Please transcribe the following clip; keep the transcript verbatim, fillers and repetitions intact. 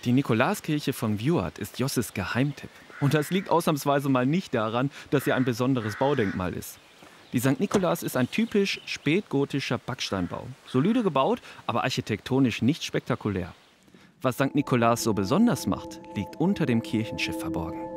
Die Nikolauskirche von Vuart ist Josses Geheimtipp. Und das liegt ausnahmsweise mal nicht daran, dass sie ein besonderes Baudenkmal ist. Die Sankt Nikolaus ist ein typisch spätgotischer Backsteinbau. Solide gebaut, aber architektonisch nicht spektakulär. Was Sankt Nikolaus so besonders macht, liegt unter dem Kirchenschiff verborgen.